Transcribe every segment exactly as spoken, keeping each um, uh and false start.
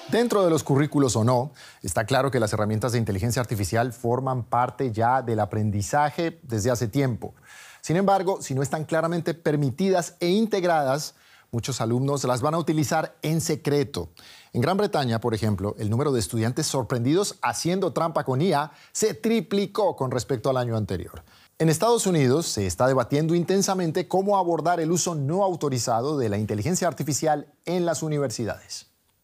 Dentro de los currículos o no, está claro que las herramientas de inteligencia artificial forman parte ya del aprendizaje desde hace tiempo. Sin embargo, si no están claramente permitidas e integradas, muchos alumnos las van a utilizar en secreto. En Gran Bretaña, por ejemplo, el número de estudiantes sorprendidos haciendo trampa con I A se triplicó con respecto al año anterior. En Estados Unidos se está debatiendo intensamente cómo abordar el uso no autorizado de la inteligencia artificial en las universidades.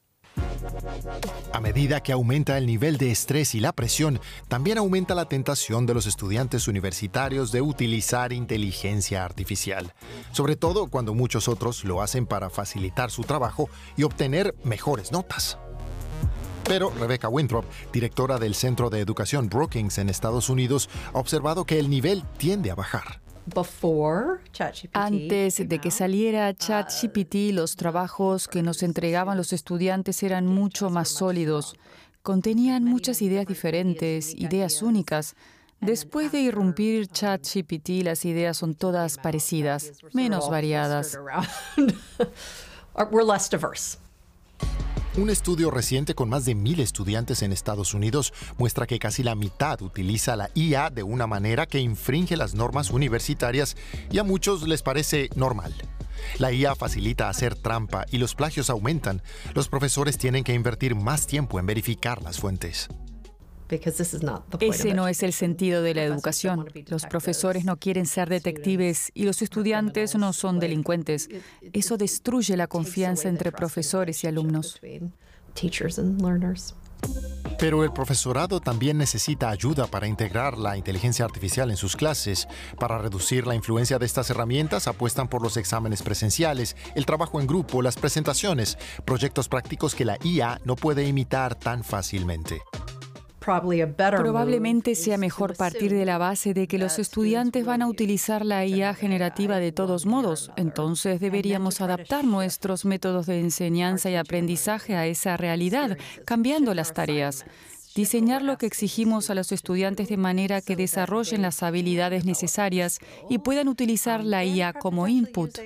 A medida que aumenta el nivel de estrés y la presión, también aumenta la tentación de los estudiantes universitarios de utilizar inteligencia artificial, sobre todo cuando muchos otros lo hacen para facilitar su trabajo y obtener mejores notas. Pero Rebecca Winthrop, directora del Centro de Educación Brookings en Estados Unidos, ha observado que el nivel tiende a bajar. Antes de que saliera ChatGPT, los trabajos que nos entregaban los estudiantes eran mucho más sólidos. Contenían muchas ideas diferentes, ideas únicas. Después de irrumpir ChatGPT, las ideas son todas parecidas, menos variadas. Un estudio reciente con más de mil estudiantes en Estados Unidos muestra que casi la mitad utiliza la I A de una manera que infringe las normas universitarias y a muchos les parece normal. La I A facilita hacer trampa y los plagios aumentan. Los profesores tienen que invertir más tiempo en verificar las fuentes. Ese no es el sentido de la educación. Los profesores no quieren ser detectives y los estudiantes no son delincuentes. Eso destruye la confianza entre profesores y alumnos. Pero el profesorado también necesita ayuda para integrar la inteligencia artificial en sus clases. Para reducir la influencia de estas herramientas, apuestan por los exámenes presenciales, el trabajo en grupo, las presentaciones, proyectos prácticos que la I A no puede imitar tan fácilmente. Probablemente sea mejor partir de la base de que los estudiantes van a utilizar la I A generativa de todos modos. Entonces deberíamos adaptar nuestros métodos de enseñanza y aprendizaje a esa realidad, cambiando las tareas. Diseñar lo que exigimos a los estudiantes de manera que desarrollen las habilidades necesarias y puedan utilizar la I A como input.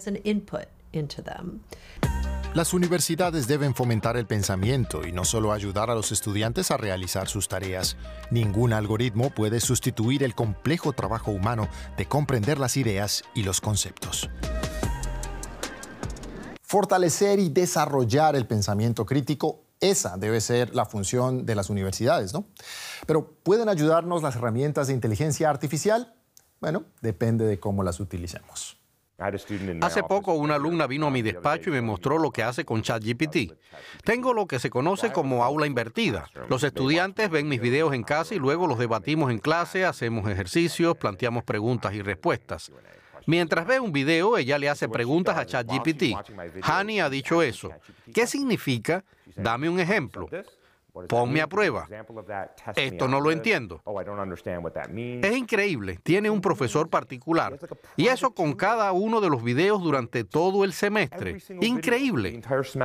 Las universidades deben fomentar el pensamiento y no solo ayudar a los estudiantes a realizar sus tareas. Ningún algoritmo puede sustituir el complejo trabajo humano de comprender las ideas y los conceptos. Fortalecer y desarrollar el pensamiento crítico, esa debe ser la función de las universidades, ¿no? Pero ¿pueden ayudarnos las herramientas de inteligencia artificial? Bueno, depende de cómo las utilicemos. Hace poco una alumna vino a mi despacho y me mostró lo que hace con ChatGPT. Tengo lo que se conoce como aula invertida. Los estudiantes ven mis videos en casa y luego los debatimos en clase, hacemos ejercicios, planteamos preguntas y respuestas. Mientras ve un video, ella le hace preguntas a ChatGPT. Hani ha dicho eso. ¿Qué significa? Dame un ejemplo. Ponme a prueba. Esto no lo entiendo. Es increíble. Tiene un profesor particular. Y eso con cada uno de los videos durante todo el semestre. Increíble.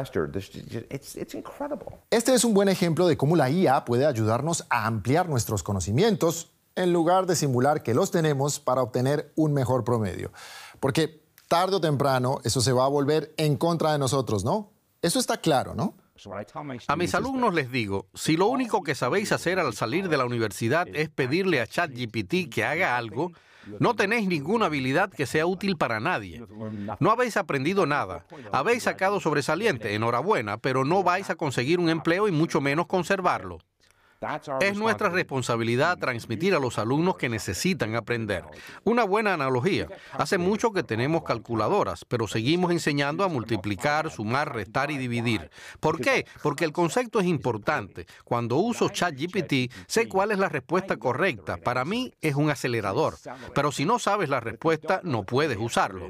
Este es un buen ejemplo de cómo la I A puede ayudarnos a ampliar nuestros conocimientos en lugar de simular que los tenemos para obtener un mejor promedio. Porque tarde o temprano eso se va a volver en contra de nosotros, ¿no? Eso está claro, ¿no? A mis alumnos les digo, si lo único que sabéis hacer al salir de la universidad es pedirle a ChatGPT que haga algo, no tenéis ninguna habilidad que sea útil para nadie. No habéis aprendido nada. Habéis sacado sobresaliente, enhorabuena, pero no vais a conseguir un empleo y mucho menos conservarlo. Es nuestra responsabilidad transmitir a los alumnos que necesitan aprender. Una buena analogía. Hace mucho que tenemos calculadoras, pero seguimos enseñando a multiplicar, sumar, restar y dividir. ¿Por qué? Porque el concepto es importante. Cuando uso ChatGPT, sé cuál es la respuesta correcta. Para mí es un acelerador. Pero si no sabes la respuesta, no puedes usarlo.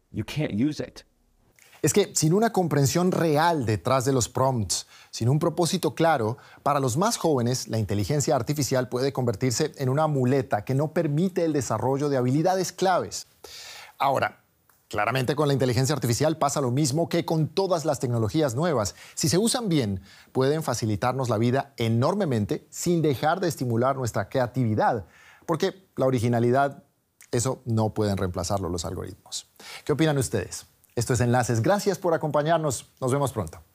Es que sin una comprensión real detrás de los prompts, sin un propósito claro, para los más jóvenes, la inteligencia artificial puede convertirse en una muleta que no permite el desarrollo de habilidades claves. Ahora, claramente con la inteligencia artificial pasa lo mismo que con todas las tecnologías nuevas. Si se usan bien, pueden facilitarnos la vida enormemente sin dejar de estimular nuestra creatividad, porque la originalidad, eso no pueden reemplazarlo los algoritmos. ¿Qué opinan ustedes? Esto es Enlaces. Gracias por acompañarnos. Nos vemos pronto.